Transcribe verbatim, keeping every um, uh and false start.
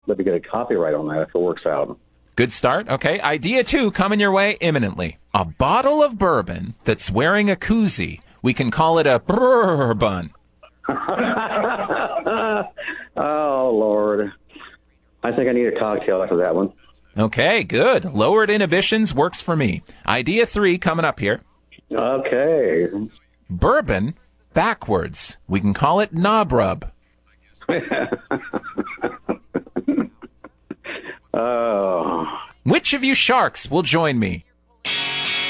let me get a copyright on that if it works out. Good start. Okay. Idea two coming your way imminently. A bottle of bourbon that's wearing a koozie. We can call it a bourbon. Oh, Lord. I think I need a cocktail after that one. Okay, good. Lowered inhibitions works for me. Idea three coming up here. Okay. Bourbon backwards. We can call it knob rub. Oh. Which of you sharks will join me?